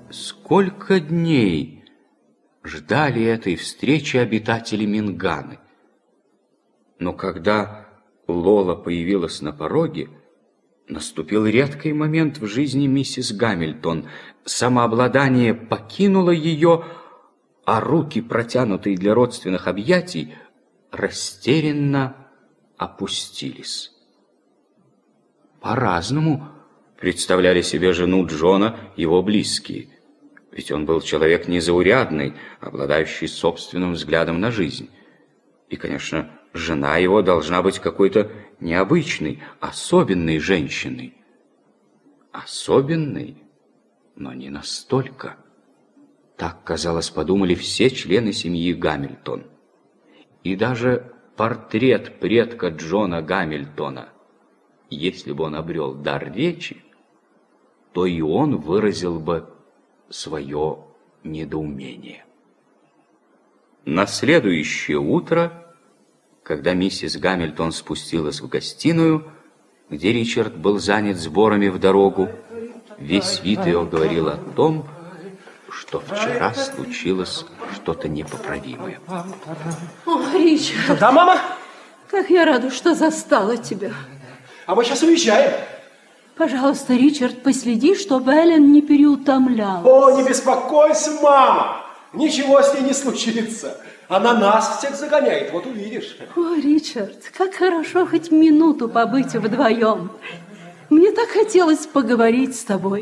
Сколько дней ждали этой встречи обитатели Минганы. Но когда Лола появилась на пороге, наступил редкий момент в жизни миссис Гамильтон. Самообладание покинуло ее, а руки, протянутые для родственных объятий, растерянно опустились. По-разному представляли себе жену Джона его близкие. Ведь он был человек незаурядный, обладающий собственным взглядом на жизнь. И, конечно, жена его должна быть какой-то необычной, особенной женщиной. Особенной, но не настолько. Так, казалось, подумали все члены семьи Гамильтон. И даже портрет предка Джона Гамильтона, если бы он обрел дар речи, то и он выразил бы свое недоумение. На следующее утро, когда миссис Гамильтон спустилась в гостиную, где Ричард был занят сборами в дорогу, весь вид ее говорил о том, что вчера случилось что-то непоправимое. О, Ричард! Да, мама? Как я рада, что застала тебя. А мы сейчас уезжаем. Пожалуйста, Ричард, последи, чтобы Эллен не переутомлялась. О, не беспокойся, мама. Ничего с ней не случится. Она нас всех загоняет, вот увидишь. О, Ричард, как хорошо хоть минуту побыть вдвоем. Мне так хотелось поговорить с тобой.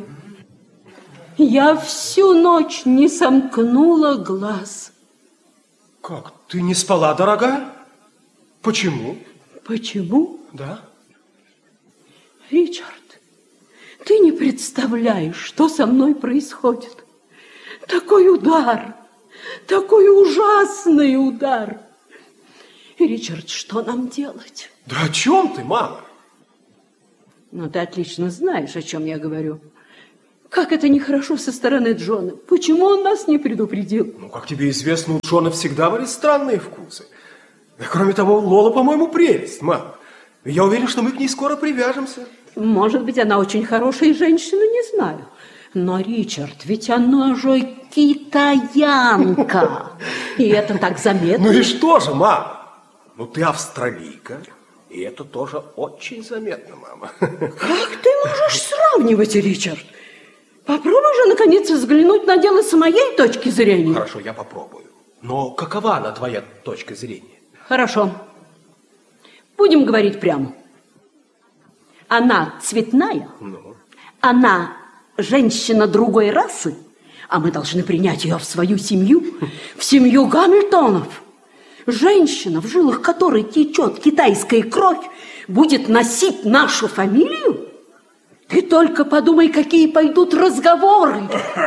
Я всю ночь не сомкнула глаз. Как, ты не спала, дорогая? Почему? Почему? Да. Ричард, ты не представляешь, что со мной происходит. Такой удар, такой ужасный удар. Ричард, что нам делать? Да о чем ты, мама? Ну, ты отлично знаешь, о чем я говорю. Как это нехорошо со стороны Джона. Почему он нас не предупредил? Ну, как тебе известно, у Джона всегда были странные вкусы. Да, кроме того, Лола, по-моему, прелесть, мама. Я уверен, что мы к ней скоро привяжемся. Может быть, она очень хорошая женщина, не знаю. Но, Ричард, ведь она же китаянка. И это так заметно. Ну и что же, мама? Ну, ты австралийка. И это тоже очень заметно, мама. Как ты можешь сравнивать, Ричард? Попробуй же, наконец, взглянуть на дело с моей точки зрения. Хорошо, я попробую. Но какова она, твоя точка зрения? Хорошо. Будем говорить прямо. Она цветная, она женщина другой расы, а мы должны принять ее в свою семью, в семью Гамильтонов. Женщина, в жилах которой течет китайская кровь, будет носить нашу фамилию? Ты только подумай, какие пойдут разговоры.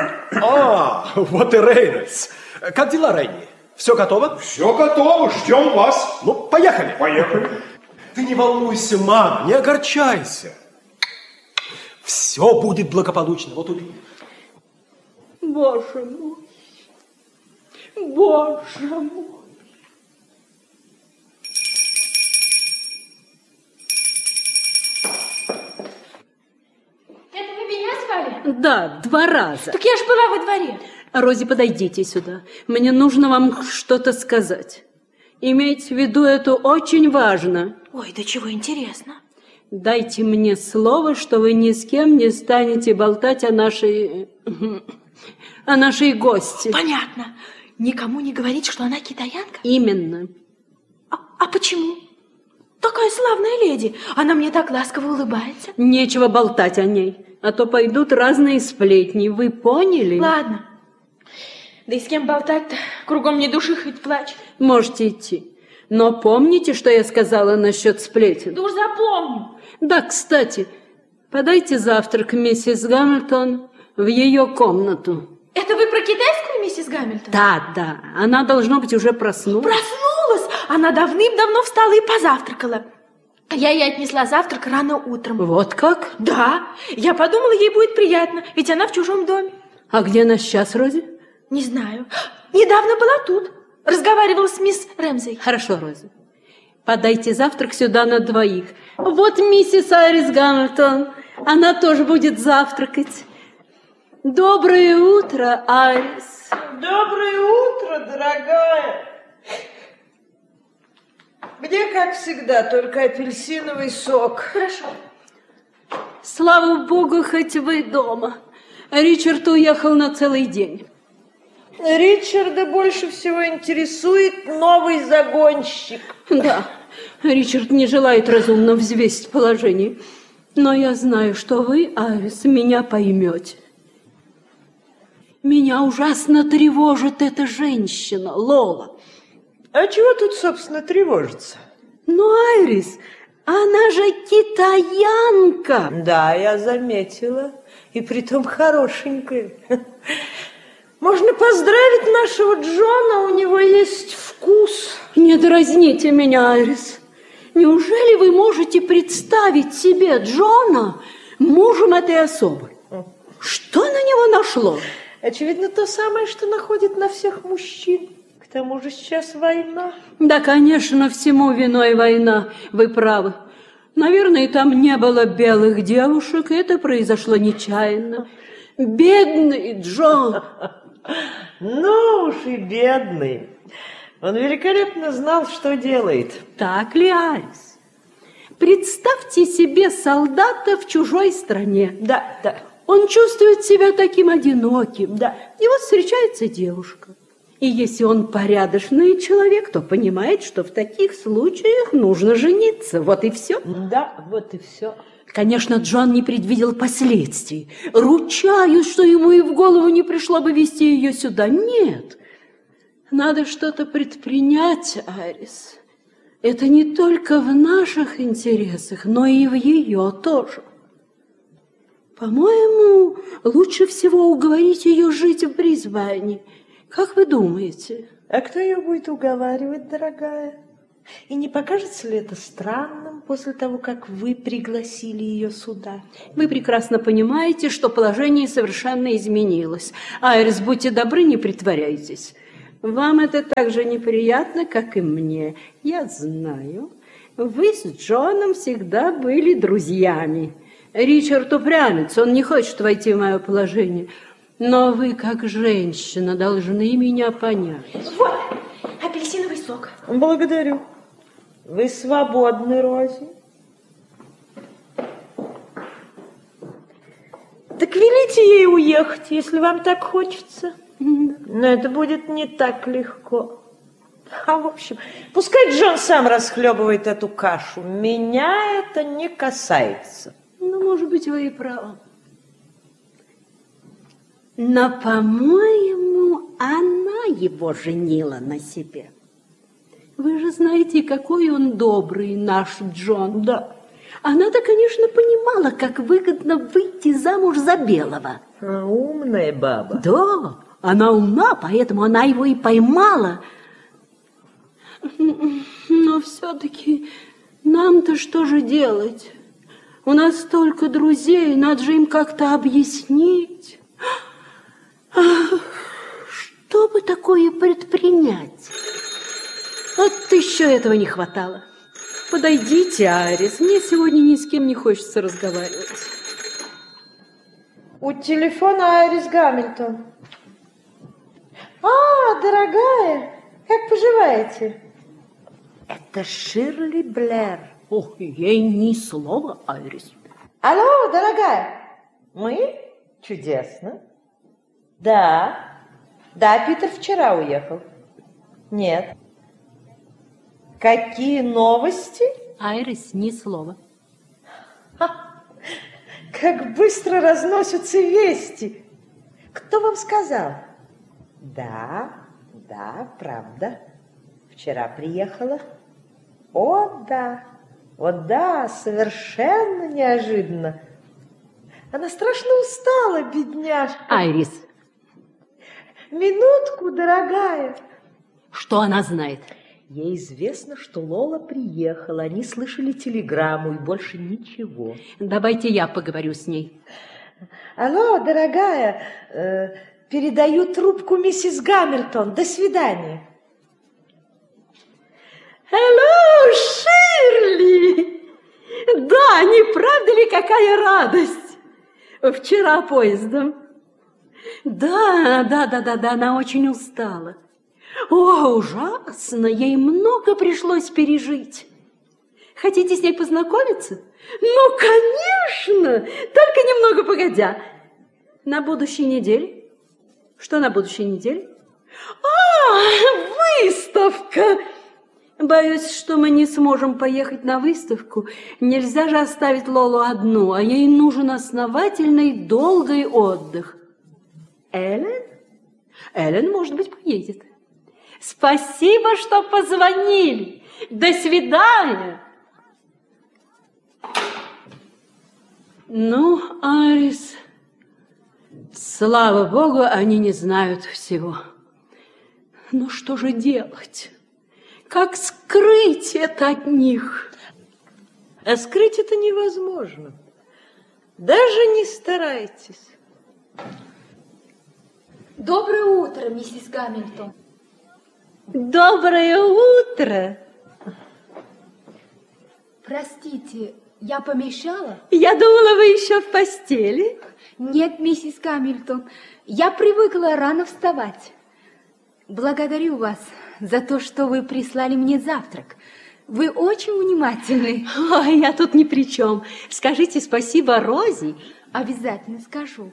А, вот и Рейнольдс. Как дела, Рейни? Все готово? Все готово, ждем вас. Ну, поехали. Поехали. Ты не волнуйся, мама, не огорчайся. Все будет благополучно, вот увидишь. Боже мой, Боже мой. Это вы меня звали? Да, 2 раза. Так я ж была во дворе. Рози, подойдите сюда. Мне нужно вам что-то сказать. Иметь в виду это очень важно. Ой, да чего интересно. Дайте мне слово, что вы ни с кем не станете болтать о нашей гости. Понятно. Никому не говорить, что она китаянка? Именно. А почему? Такая славная леди. Она мне так ласково улыбается. Нечего болтать о ней, а то пойдут разные сплетни. Вы поняли? Ладно. Да и с кем болтать-то? Кругом ни души, хоть плачь. Можете идти. Но помните, что я сказала насчет сплетен? Да уж запомню. Да, кстати, подайте завтрак миссис Гамильтон в ее комнату. Это вы про китайскую миссис Гамильтон? Да, она, должно быть, уже проснулась. Проснулась? Она давным-давно встала и позавтракала. Я ей отнесла завтрак рано утром. Вот как? Да, я подумала, ей будет приятно, ведь она в чужом доме. А где она сейчас, Рози? Не знаю. Недавно была тут. Разговаривала с мисс Рэмзи. Хорошо, Рози. Подайте завтрак сюда на 2. Вот миссис Айрис Гамильтон. Она тоже будет завтракать. Доброе утро, Айрис. Доброе утро, дорогая. Где, как всегда, только апельсиновый сок. Хорошо. Слава богу, хоть вы дома. Ричард уехал на целый день. Ричарда больше всего интересует новый загонщик. Да, Ричард не желает разумно взвесить положение. Но я знаю, что вы, Айрис, меня поймете. Меня ужасно тревожит эта женщина, Лола. А чего тут, собственно, тревожиться? Ну, Айрис, она же китаянка. Да, я заметила. И притом хорошенькая. Можно поздравить нашего Джона, у него есть вкус. Не дразните меня, Айрис. Неужели вы можете представить себе Джона мужем этой особы? Что на него нашло? Очевидно, то самое, что находит на всех мужчин. К тому же сейчас война. Да, конечно, всему виной война. Вы правы. Наверное, там не было белых девушек, это произошло нечаянно. Бедный Джон. Ну уж и бедный. Он великолепно знал, что делает. Так ли, Айрис? Представьте себе солдата в чужой стране. Да, да. Он чувствует себя таким одиноким. Да. И вот встречается девушка. И если он порядочный человек, то понимает, что в таких случаях нужно жениться. Вот и все. Да, вот и все. Конечно, Джон не предвидел последствий. Ручаюсь, что ему и в голову не пришло бы везти ее сюда. Нет. Надо что-то предпринять, Айрис. Это не только в наших интересах, но и в ее тоже. По-моему, лучше всего уговорить ее жить в Брисбене. Как вы думаете? А кто ее будет уговаривать, дорогая? И не покажется ли это странным после того, как вы пригласили ее сюда? Вы прекрасно понимаете, что положение совершенно изменилось. Айрис, будьте добры, не притворяйтесь. Вам это так же неприятно, как и мне. Я знаю. Вы с Джоном всегда были друзьями. Ричард упрямец, он не хочет войти в мое положение. Но вы, как женщина, должны меня понять. Вот, апельсиновый сок. Благодарю. Вы свободны, Рози. Так велите ей уехать, если вам так хочется. Но это будет не так легко. А в общем, пускай Джон сам расхлебывает эту кашу. Меня это не касается. Ну, может быть, вы и правы. Но, по-моему, она его женила на себе. Вы же знаете, какой он добрый, наш Джон. Да. Она-то, конечно, понимала, как выгодно выйти замуж за белого. Умная баба. Да, она умна, поэтому она его и поймала. Но все-таки нам-то что же делать? У нас столько друзей, надо же им как-то объяснить. Что бы такое предпринять? Вот еще этого не хватало. Подойдите, Айрис, мне сегодня ни с кем не хочется разговаривать. У телефона Айрис Гамильтон. А, дорогая, как поживаете? Это Ширли Блэр. Ох, ей ни слова, Айрис. Алло, дорогая. Мы? Чудесно. Да. Да, Питер вчера уехал. Нет. Какие новости? Айрис, ни слова. Как быстро разносятся вести. Кто вам сказал? Да, правда. Вчера приехала. О, да, совершенно неожиданно. Она страшно устала, бедняжка. Айрис. Минутку, дорогая. Что она знает? Ей известно, что Лола приехала. Они слышали телеграмму и больше ничего. Давайте я поговорю с ней. Алло, дорогая, передаю трубку миссис Гамильтон. До свидания. Hello, Ширли! Да, не правда ли, какая радость? Вчера поездом. Да, она очень устала. О, ужасно, ей много пришлось пережить. Хотите с ней познакомиться? Ну, конечно, только немного погодя. На будущей неделе? Что на будущей неделе? Выставка! Боюсь, что мы не сможем поехать на выставку. Нельзя же оставить Лолу одну, а ей нужен основательный, долгий отдых. Эллен? Эллен, может быть, поедет. Спасибо, что позвонили. До свидания. Ну, Арис, слава богу, они не знают всего. Но что же делать? Как скрыть это от них? А скрыть это невозможно. Даже не старайтесь. Доброе утро, миссис Гамильтон. Доброе утро. Простите, я помешала? Я думала, вы еще в постели. Нет, миссис Гамильтон, я привыкла рано вставать. Благодарю вас за то, что вы прислали мне завтрак. Вы очень внимательны. Ой, я тут ни при чем. Скажите спасибо Розе. Обязательно скажу.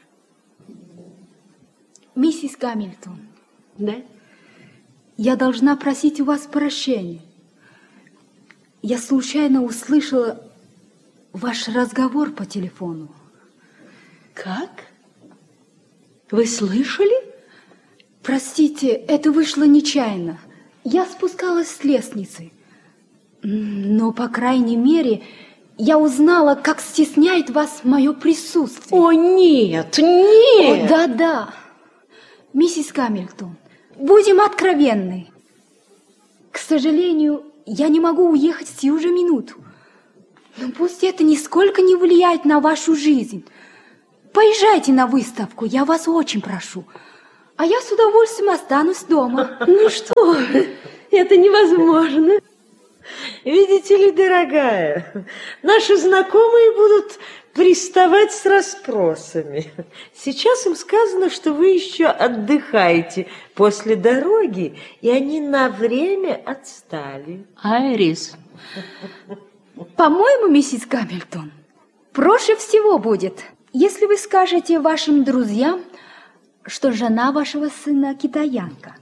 Миссис Гамильтон. Да? Я должна просить у вас прощения. Я случайно услышала ваш разговор по телефону. Как? Вы слышали? Простите, это вышло нечаянно. Я спускалась с лестницы. Но, по крайней мере, я узнала, как стесняет вас мое присутствие. О, нет, нет! О, да. Миссис Гамильтон, будем откровенны. К сожалению, я не могу уехать сию же минуту. Но пусть это нисколько не влияет на вашу жизнь. Поезжайте на выставку, я вас очень прошу. А я с удовольствием останусь дома. Ну что вы, это невозможно. Видите ли, дорогая, наши знакомые будут приставать с расспросами. Сейчас им сказано, что вы еще отдыхаете после дороги, и они на время отстали. Айрис. По-моему, миссис Гамильтон, проще всего будет, если вы скажете вашим друзьям, что жена вашего сына китаянка.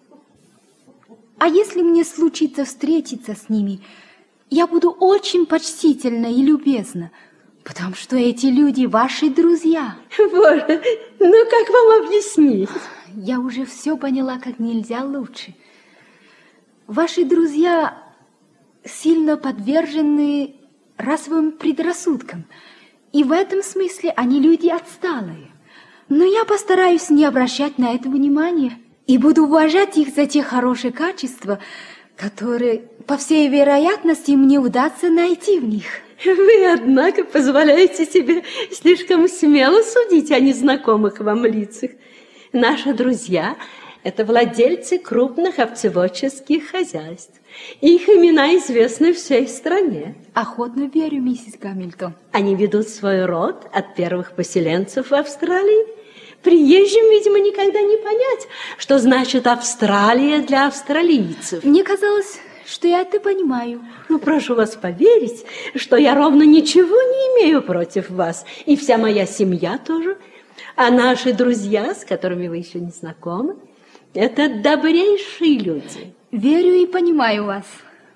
А если мне случится встретиться с ними, я буду очень почтительна и любезна, потому что эти люди ваши друзья. Боже, ну как вам объяснить? Я уже все поняла как нельзя лучше. Ваши друзья сильно подвержены расовым предрассудкам, и в этом смысле они люди отсталые. Но я постараюсь не обращать на это внимания и буду уважать их за те хорошие качества, которые, по всей вероятности, мне удастся найти в них. Вы, однако, позволяете себе слишком смело судить о незнакомых вам лицах. Наши друзья – это владельцы крупных овцеводческих хозяйств. Их имена известны всей стране. Охотно верю, миссис Гамильтон. Они ведут свой род от первых поселенцев в Австралии. Приезжим, видимо, никогда не понять, что значит Австралия для австралийцев. Мне казалось, что я это понимаю. Ну, прошу вас поверить, что я ровно ничего не имею против вас, и вся моя семья тоже. А наши друзья, с которыми вы еще не знакомы, это добрейшие люди. Верю и понимаю вас.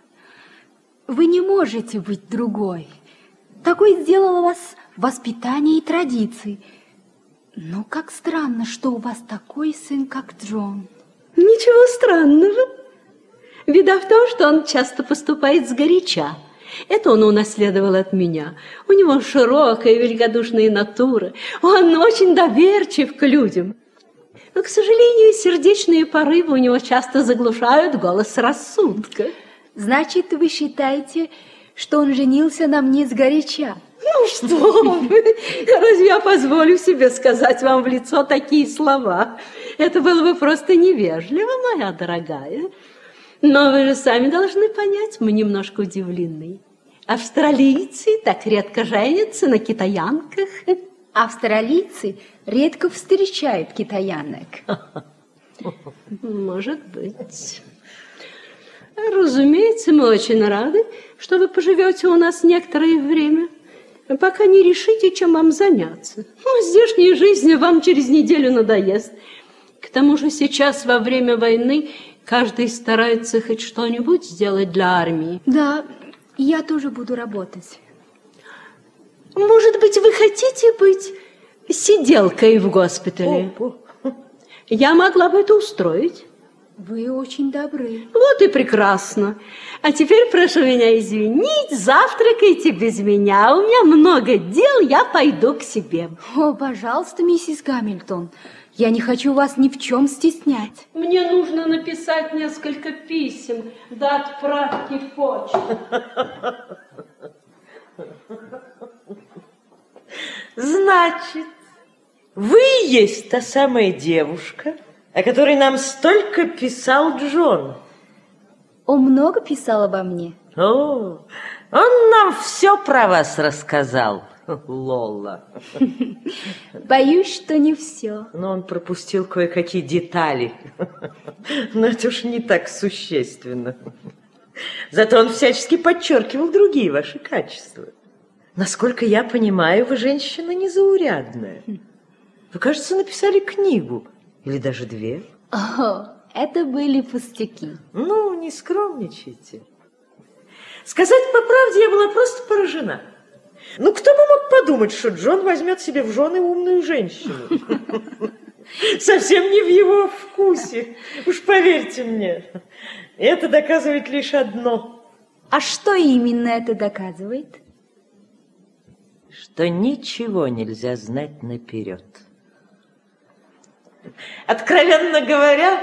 Вы не можете быть другой. Такой сделало вас воспитание и традиции. Но как странно, что у вас такой сын, как Джон. Ничего странного. Беда в том, что он часто поступает сгоряча. Это он унаследовал от меня. У него широкая великодушная натура. Он очень доверчив к людям. Но, к сожалению, сердечные порывы у него часто заглушают голос рассудка. Значит, вы считаете, что он женился на мне сгоряча? Ну что вы, разве я позволю себе сказать вам в лицо такие слова? Это было бы просто невежливо, моя дорогая. Но вы же сами должны понять, мы немножко удивлены. Австралийцы так редко женятся на китаянках. Австралийцы редко встречают китаянок. Может быть. Разумеется, мы очень рады, что вы поживете у нас некоторое время, пока не решите, чем вам заняться. Здешняя жизнь вам через неделю надоест. К тому же сейчас, во время войны, каждый старается хоть что-нибудь сделать для армии. Да, я тоже буду работать. Может быть, вы хотите быть сиделкой в госпитале? Я могла бы это устроить. Вы очень добры. Вот и прекрасно. А теперь прошу меня извинить, завтракайте без меня. У меня много дел, я пойду к себе. О, пожалуйста, миссис Гамильтон, я не хочу вас ни в чем стеснять. Мне нужно написать несколько писем до отправки в почту. Значит, вы есть та самая девушка, о которой нам столько писал Джон. Он много писал обо мне. О, он нам все про вас рассказал, Лола. Боюсь, что не все. Но он пропустил кое-какие детали. Но это уж не так существенно. Зато он всячески подчеркивал другие ваши качества. Насколько я понимаю, вы женщина незаурядная. Вы, кажется, написали книгу. Или даже 2. О, это были пустяки. Ну, не скромничайте. Сказать по правде, я была просто поражена. Ну, кто бы мог подумать, что Джон возьмет себе в жены умную женщину? Совсем не в его вкусе. Уж поверьте мне. Это доказывает лишь одно. А что именно это доказывает? Что ничего нельзя знать наперед. Откровенно говоря,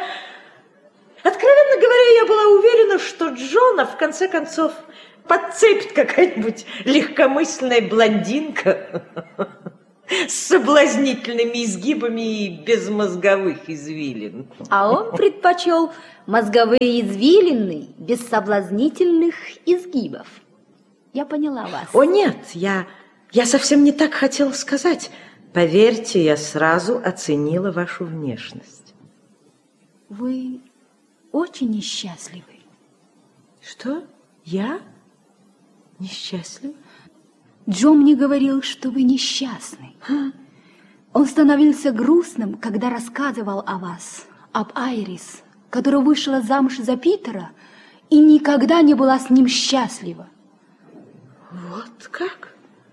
я была уверена, что Джона, в конце концов, подцепит какая-нибудь легкомысленная блондинка с соблазнительными изгибами и без мозговых извилин. А он предпочел мозговые извилины без соблазнительных изгибов. Я поняла вас. О, нет, я совсем не так хотела сказать. Поверьте, я сразу оценила вашу внешность. Вы очень несчастливы. Что? Я? Несчастлива? Джон мне говорил, что вы несчастны. Он становился грустным, когда рассказывал о вас, об Айрис, которая вышла замуж за Питера и никогда не была с ним счастлива. Вот как?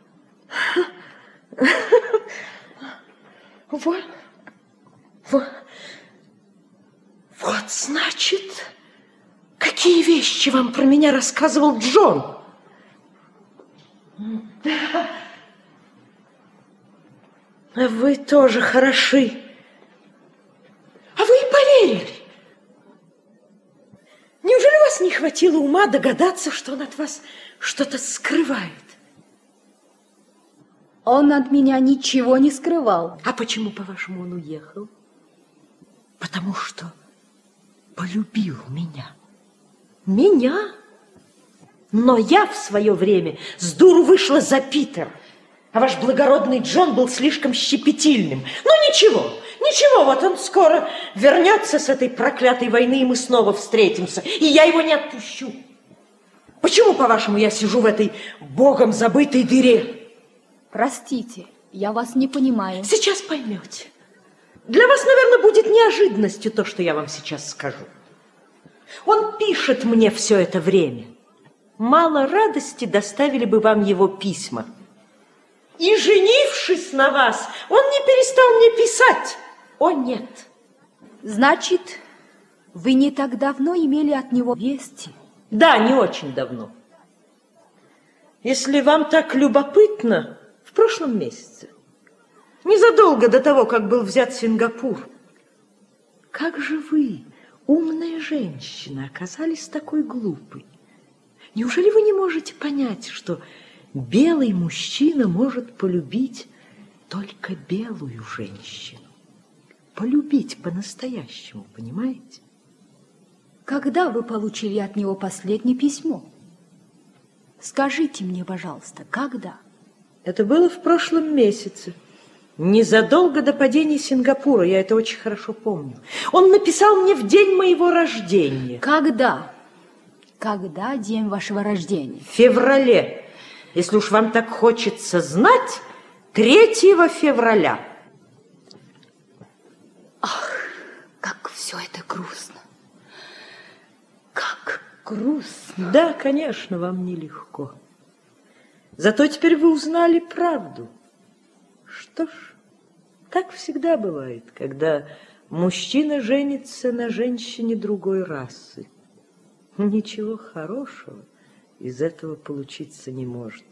Вот, значит, какие вещи вам про меня рассказывал Джон? А вы тоже хороши. А вы и поверили. Неужели у вас не хватило ума догадаться, что он от вас что-то скрывает? Он от меня ничего не скрывал. А почему, по-вашему, он уехал? Потому что полюбил меня. Меня? Но я в свое время с дуру вышла за Питера. А ваш благородный Джон был слишком щепетильным. Но ничего, вот он скоро вернется с этой проклятой войны, и мы снова встретимся. И я его не отпущу. Почему, по-вашему, я сижу в этой богом забытой дыре? Простите, я вас не понимаю. Сейчас поймете. Для вас, наверное, будет неожиданностью то, что я вам сейчас скажу. Он пишет мне все это время. Мало радости доставили бы вам его письма. И, женившись на вас, он не перестал мне писать. О, нет. Значит, вы не так давно имели от него вести? Да, не очень давно. Если вам так любопытно, в прошлом месяце, незадолго до того, как был взят Сингапур. Как же вы, умная женщина, оказались такой глупой? Неужели вы не можете понять, что белый мужчина может полюбить только белую женщину? Полюбить по-настоящему, понимаете? Когда вы получили от него последнее письмо? Скажите мне, пожалуйста, когда? Это было в прошлом месяце. Незадолго до падения Сингапура, я это очень хорошо помню. Он написал мне в день моего рождения. Когда? Когда день вашего рождения? В феврале. Если уж вам так хочется знать, 3 февраля. Ах, как все это грустно. Как грустно. Да, конечно, вам нелегко. Зато теперь вы узнали правду. Что ж, так всегда бывает, когда мужчина женится на женщине другой расы. Ничего хорошего из этого получиться не может.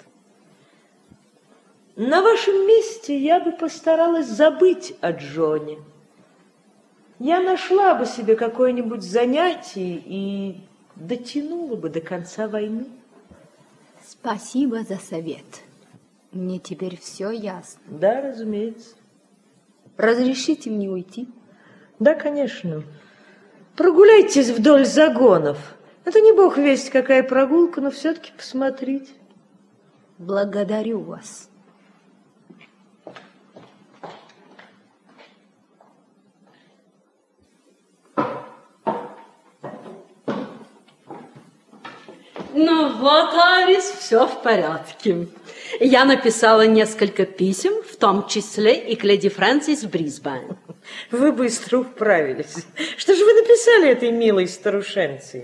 На вашем месте я бы постаралась забыть о Джоне. Я нашла бы себе какое-нибудь занятие и дотянула бы до конца войны. Спасибо за совет. Мне теперь все ясно. Да, разумеется. Разрешите мне уйти? Да, конечно. Прогуляйтесь вдоль загонов. Это не бог весть какая прогулка, но все-таки посмотрите. Благодарю вас. Ну вот, Арис, все в порядке. Я написала несколько писем, в том числе и к леди Фрэнсис в Брисбен. Вы быстро управились. Что же вы написали этой милой старушенции?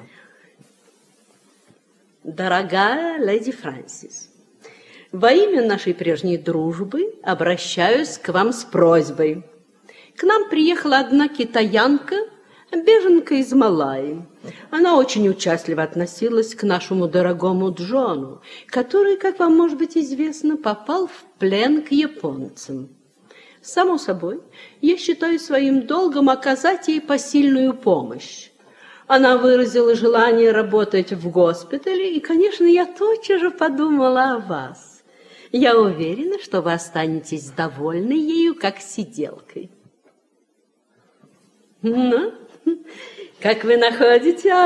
Дорогая леди Фрэнсис, во имя нашей прежней дружбы обращаюсь к вам с просьбой. К нам приехала одна китаянка, беженка из Малайи. Она очень участливо относилась к нашему дорогому Джону, который, как вам может быть известно, попал в плен к японцам. Само собой, я считаю своим долгом оказать ей посильную помощь. Она выразила желание работать в госпитале, и, конечно, я тотчас же подумала о вас. Я уверена, что вы останетесь довольны ею, как сиделкой. Ну, как вы находите,